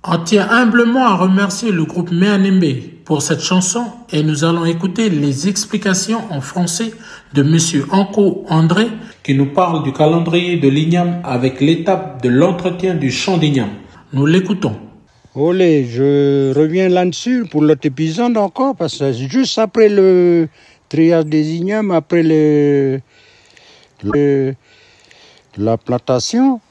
On tient humblement à remercier le groupe Meanembe pour cette chanson et nous allons écouter les explications en français de Monsieur Anko André qui nous parle du calendrier de l'igname avec l'étape de l'entretien du champ d'igname. Nous l'écoutons. Olé, je reviens là-dessus pour l'autre épisode encore parce que juste après le triage des ignames, après la plantation,